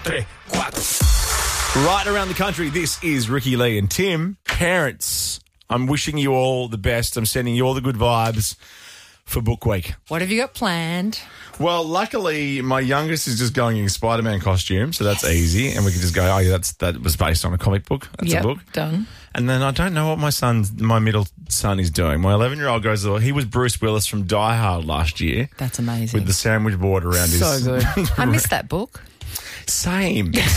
tres, cuatro. Right around the country, this is Ricky Lee and Tim. Parents, I'm wishing you all the best. I'm sending you all the good vibes for Book Week. What have you got planned? Well, luckily, my youngest is just going in Spider-Man costume, so that's easy. And we can just go, oh, yeah, that was based on a comic book. That's a book. Done. And then I don't know what my middle son is doing. My 11-year-old goes, he was Bruce Willis from Die Hard last year. That's amazing. With the sandwich board around his... So good. I missed that book. Same. Did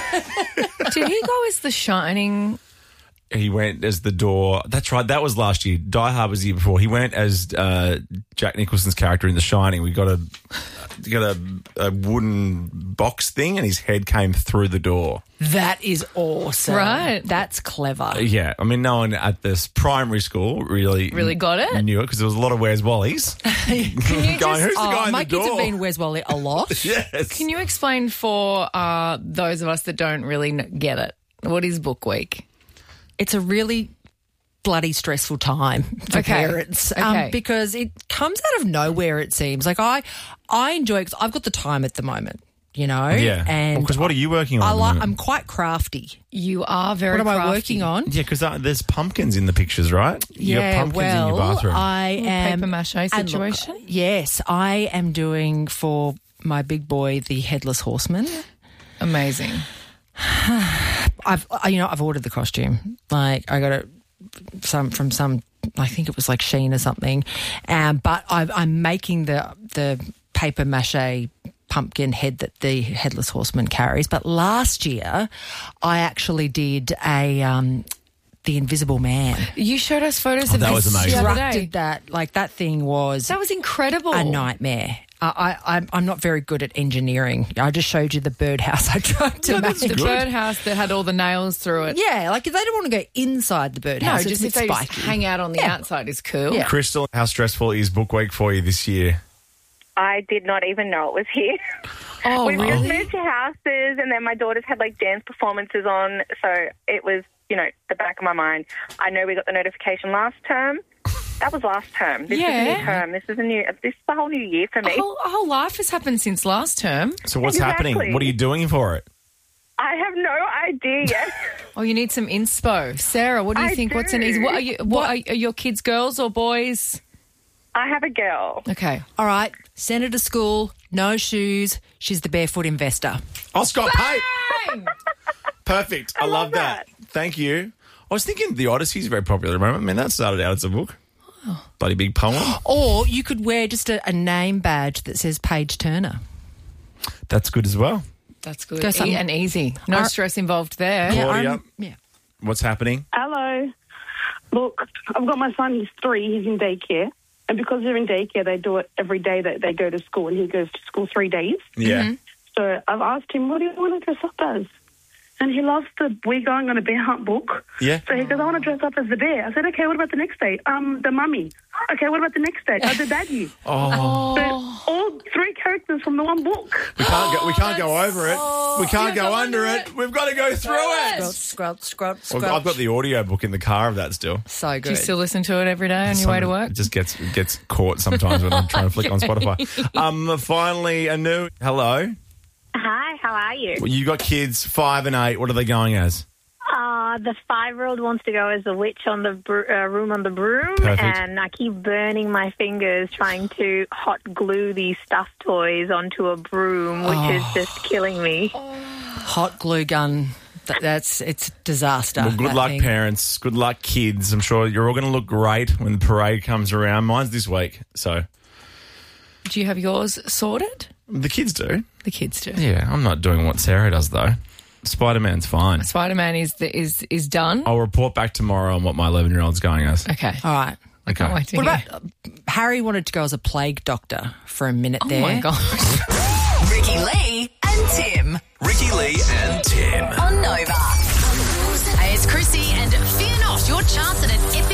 he go as The Shining? He went as the door. That's right. That was last year. Die Hard was the year before. He went as Jack Nicholson's character in The Shining. We got a wooden box thing, and his head came through the door. That is awesome. Right. That's clever. Yeah. I mean, no one at this primary school really got it. Knew it because there was a lot of Where's Wally's. Can you Going, just, who's the guy in my the kids door? have been Where's Wally a lot. Yes. can you explain for those of us that don't really get it? What is Book Week? It's a really bloody stressful time for parents because it comes out of nowhere, it seems. Like I enjoy it 'cause I've got the time at the moment, you know. Yeah. And Because what are you working on? I'm quite crafty. You are very What am crafty. I working on? Yeah, because there's pumpkins in the pictures, right? You got pumpkins in your bathroom. I am Paper mache and look, situation? yes, I am doing for my big boy the Headless Horseman. Amazing. I've ordered the costume. Like I got it from some. I think it was like Shein or something. But I'm making the paper mache pumpkin head that the Headless Horseman carries. But last year, I actually did the Invisible Man. You showed us photos of that this was amazing. the other day. Constructed that. Like that thing was That was incredible. a nightmare. I'm not very good at engineering. I just showed you the birdhouse I tried to make. The birdhouse that had all the nails through it. Yeah, like if they don't want to go inside the No, birdhouse, just if it's they just spiky. hang out on the outside is cool. Yeah. Crystal, how stressful is Book Week for you this year? I did not even know it was here. Oh, We just really? moved to houses, and then my daughters had like dance performances on, so it was, the back of my mind. I know we got the notification last term. That was last term. This is a new term. This is the whole new year for me. A whole life has happened since last term. So what's Exactly. happening? What are you doing for it? I have no idea yet. Oh, you need some inspo. Sarah, what do you I think? What's an do. easy... What are your kids girls or boys? I have a girl. Okay. All right, send her to school, no shoes. She's the barefoot investor. Oh, Scott Pate. Bang! Perfect. I love that. Thank you. I was thinking The Odyssey is very popular at the moment. I mean, that started out as a book. Bloody big poem. Or you could wear just a name badge that says Paige Turner. That's good as well. That's good. Go something- And easy. No stress involved there. Claudia, Yeah. what's happening? Hello. Look, I've got my son, he's 3, he's in daycare. And because they're in daycare, they do it every day that they go to school, and he goes to school 3 days. Yeah. So I've asked him, what do you want to dress up as? And he loves We're Going on a Bear Hunt book. Yeah. So he goes, I want to dress up as the bear. I said, okay, what about the next day? The mummy. Okay, what about the next day? The daddy. Oh, So all 3 characters from the one book. we can't go over it. We can't go under it. We've got to go through it. Scrub. Well, I've got the audio book in the car of that still. So Do good. you still listen to it every day on your way to work? It just gets caught sometimes when I'm trying to flick on Spotify. Finally, Anu, hello. Hi, how are you? You got kids 5 and 8. What are they going as? The 5-year-old wants to go as a witch on the room on the broom, Perfect. and I keep burning my fingers trying to hot glue these stuffed toys onto a broom, which is just killing me. Hot glue gun. It's a disaster. Well, good that luck, thing. parents. Good luck, kids. I'm sure you're all going to look great when the parade comes around. Mine's this week, so Do you have yours sorted? the kids do. The kids do. Yeah, I'm not doing what Sarah does though. Spider-Man's fine. Spider-Man is done. I'll report back tomorrow on what my 11-year-old's going as. Okay. All right. I can't wait to What hear. about Harry wanted to go as a plague doctor for a minute Oh there. my gosh. Ricky Lee and Tim Ricky Lee and Tim. on Nova. Hey, it's Chrissy, and fear not, your chance at an epic